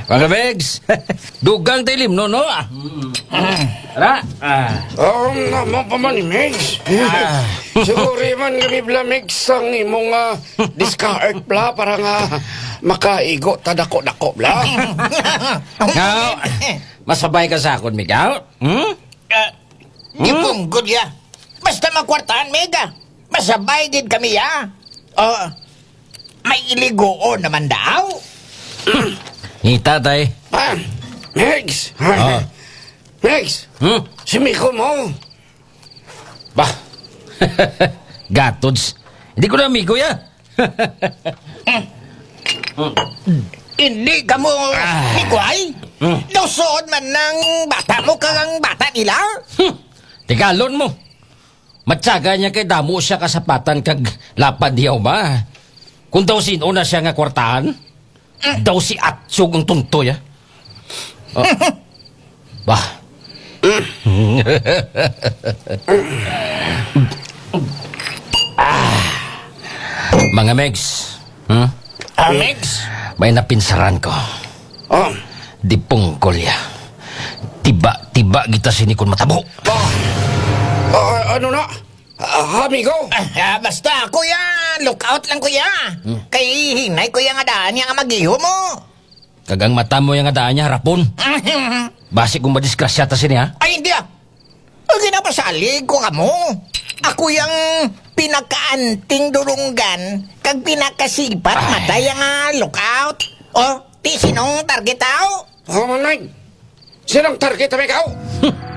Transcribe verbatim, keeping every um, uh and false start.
Mga Megs, dugang tayo limno, no? Ara? Ah. Oo, um, naman pa man, Megs. Siguro man kami bla, Megs, ang imong uh, discard bla, para nga makaigo tadako-dako bla. Nga, masabay ka sa akon, Miguel? Hmm? Uh, Gipunggol ya. Basta makwartaan, Mega. Masabay din kami, ya. Oh, may iligoon naman daw. Ngita, tay. Ah, Megs. Ah. Megs, Hmm? si Miko mo. Bah. Gatods. Hindi ko na amigo, ya. Hindi ka mo, Ah. Miguel. Hmm. Lusod man ng bata mo kang bata nila. Hmm. Tigalon mo. Matsaga niya kay damo siya kasapatan kag lapad diyaw ba? Kung daw sino na siya nga kwartahan, daw si Atsog ang tuntoy, ah. Oh. Bah. ah. Mga Megs, hmm? Amex? May napinsaran ko. Oh, Di punggol ya. Tiba-tiba kita sinikon matabo. ah, ah, ano na? Ah, amigo? Ah, basta, kuya. Lookout lang, kuya. Kay hinay, kuya nga daan niya nga magiho mo. Kagang mata mo yung adaan niya harapon. Basi kung madiskrasya ta sini, ha? Ay, hindi ah. Ang ginapasalig ko ka mo. Ako yung pinakaanting durunggan kag pinakasipat matay nga lookout. O, ti sinong target tao? Oh, manay. Sinang target na ikaw?